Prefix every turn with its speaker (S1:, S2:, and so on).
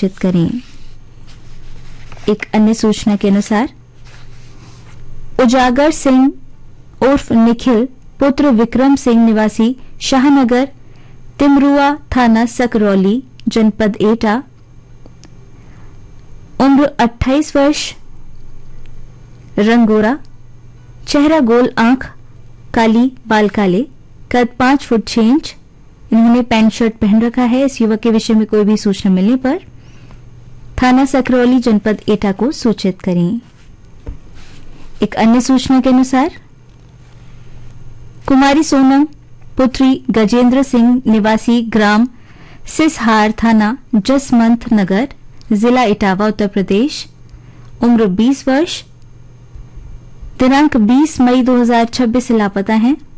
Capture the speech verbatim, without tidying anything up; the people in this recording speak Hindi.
S1: सूचित करें। एक अन्य सूचना के अनुसार उजागर सिंह उर्फ निखिल पुत्र विक्रम सिंह निवासी शाहनगर तिमरुआ थाना सकरौली जनपद एटा, उम्र अट्ठाईस वर्ष, रंग गोरा, चेहरा गोल, आंख काली, बाल काले, कद पांच फुट छह इंच। इन्होंने पैंट शर्ट पहन रखा है। इस युवक के विषय में कोई भी सूचना मिलने पर थाना सकरौली जनपद एटा को सूचित करें। एक अन्य सूचना के अनुसार कुमारी सोनम पुत्री गजेंद्र सिंह निवासी ग्राम सिसहार थाना जसमंत नगर जिला इटावा उत्तर प्रदेश, उम्र बीस वर्ष, दिनांक बीस मई दो हज़ार छब्बीस से लापता हैं।